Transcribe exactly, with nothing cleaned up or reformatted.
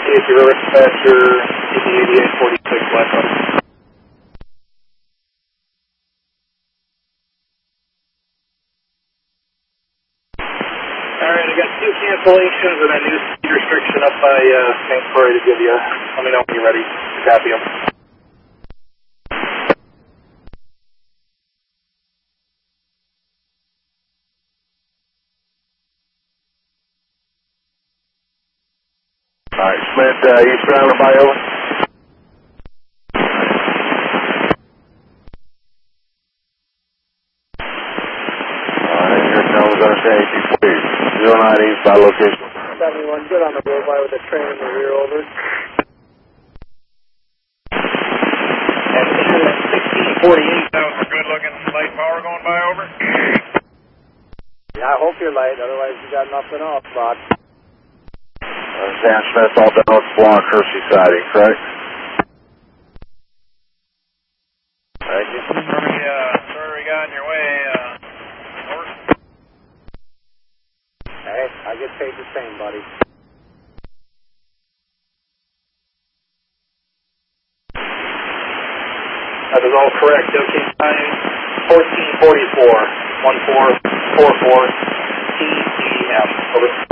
Safety River Dispatcher, C D eighty-eight forty-six, left up. Alright, I got two cancellations and a new speed restriction up by uh, Saint Croix to give you. Let me know when you're ready to copy them. Alright, Smith, uh, East Round by over. Alright, your numbers on safety, please. zero nine East by location. seventy-one, good on the road by with the train in the rear, over. And sixteen forty-eight, that was a good looking light power going by, over. Yeah, I hope you're light, otherwise you got nothing off, Bob. Uh, Sam Smith, all down with block, Hersey siding, correct? Thank you. Sorry, uh, sorry we got in your way, uh, over. Hey, I get paid the same, buddy. That is all correct. Okay, time fourteen forty-four, one four four four T E M. Over.